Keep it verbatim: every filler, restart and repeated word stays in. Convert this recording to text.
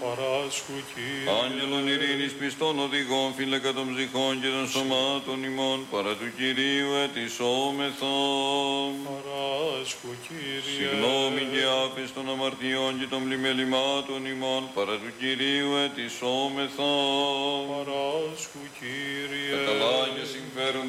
Παράσχου, Κύριε. Άγγελον ειρήνης πιστών οδηγών, φύλακα των ψυχών και των σωμάτων ημών, παρά του Κυρίου ετισόμεθα. Παράσχου, Κύριε. Συγγνώμη και άφεση των αμαρτιών και των πλημελημάτων ημών, παρά του Κυρίου ετισόμεθα. Παράσχου, Κύριε. Κατά και συμφέροντα